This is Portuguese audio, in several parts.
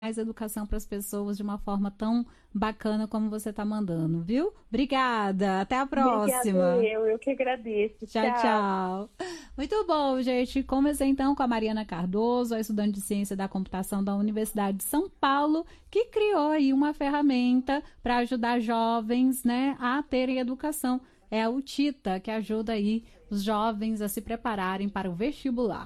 mais educação para as pessoas de uma forma tão bacana como você está mandando, viu? Obrigada, até a Obrigada, próxima. eu que agradeço. Tchau, Tchau. tchau. Muito bom, gente. Comecei então com a Mariana Cardoso, a estudante de ciência da computação da Universidade de São Paulo, que criou aí uma ferramenta para ajudar jovens, né, a terem educação. É o Tita, que ajuda aí os jovens a se prepararem para o vestibular.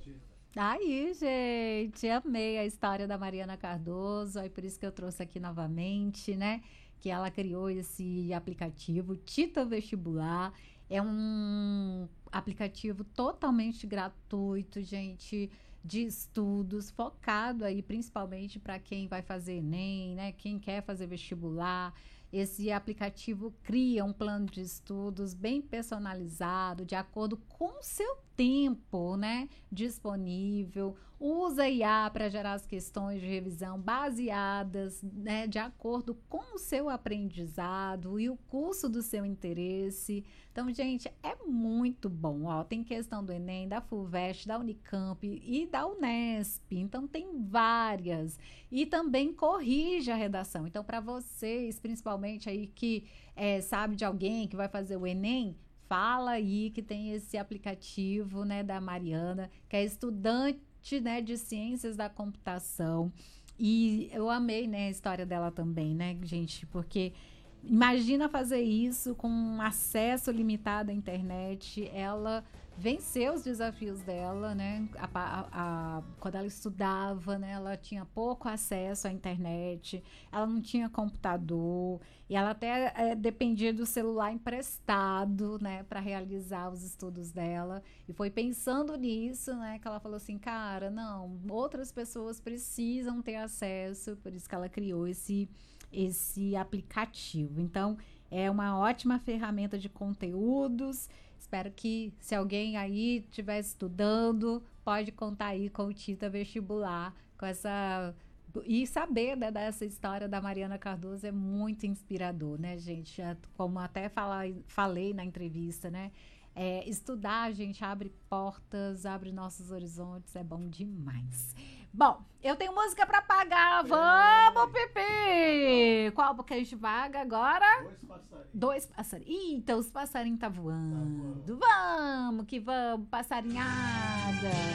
Aí, gente, amei a história da Mariana Cardoso, aí por isso que eu trouxe aqui novamente, né? Que ela criou esse aplicativo Tita Vestibular. É um aplicativo totalmente gratuito, gente, de estudos, focado aí principalmente para quem vai fazer Enem, né? Quem quer fazer vestibular. Esse aplicativo cria um plano de estudos bem personalizado, de acordo com o seu tempo, né? Disponível. Usa IA para gerar as questões de revisão baseadas, né, de acordo com o seu aprendizado e o curso do seu interesse. Então, gente, é muito bom. Ó, tem questão do Enem, da FUVEST, da Unicamp e da Unesp. Então, tem várias. E também corrige a redação. Então, para vocês, principalmente aí que sabe de alguém que vai fazer o Enem, fala aí que tem esse aplicativo, né, da Mariana, que é estudante, né, de ciências da computação. E eu amei, né, a história dela também, né, gente, porque imagina fazer isso com um acesso limitado à internet. Ela venceu os desafios dela, né? Quando ela estudava, né? Ela tinha pouco acesso à internet, ela não tinha computador e ela até dependia do celular emprestado, né? Para realizar os estudos dela. E foi pensando nisso, né? Que ela falou assim, cara, não, outras pessoas precisam ter acesso, por isso que ela criou esse aplicativo. Então, é uma ótima ferramenta de conteúdos. Espero que, se alguém aí estiver estudando, pode contar aí com o Tita Vestibular, com essa. E saber, né, dessa história da Mariana Cardoso é muito inspirador, né, gente? Como até falei na entrevista, né? Estudar, a gente abre portas, abre nossos horizontes, é bom demais. Bom, eu tenho música pra pagar, vamos, Pipi! Qual que a gente paga agora? Dois passarinhos. Dois passarinhos. Eita, os passarinhos tá Tá voando. voando. Vamos que vamos, passarinhada.